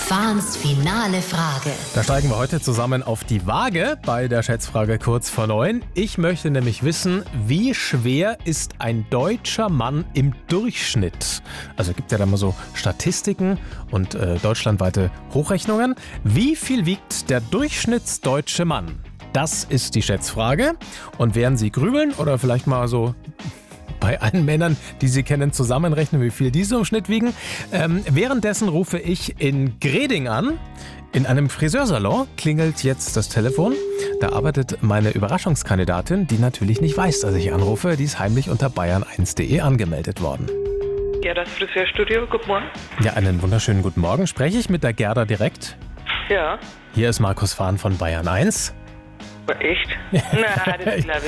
Fahns finale Frage. Da steigen wir heute zusammen auf die Waage bei der Schätzfrage kurz vor 9. Ich möchte nämlich wissen, wie schwer ist ein deutscher Mann im Durchschnitt? Also gibt ja da mal so Statistiken und deutschlandweite Hochrechnungen. Wie viel wiegt der durchschnittsdeutsche Mann? Das ist die Schätzfrage. Und während Sie grübeln oder vielleicht mal so bei allen Männern, die Sie kennen, zusammenrechnen, wie viel diese im Schnitt wiegen. Währenddessen rufe ich in Greding an. In einem Friseursalon klingelt jetzt das Telefon. Da arbeitet meine Überraschungskandidatin, die natürlich nicht weiß, dass ich anrufe. Die ist heimlich unter bayern1.de angemeldet worden. Ja, das Friseurstudio, guten Morgen. Ja, einen wunderschönen guten Morgen. Spreche ich mit der Gerda direkt? Ja. Hier ist Markus Fahn von Bayern 1. Echt? Na, das glaube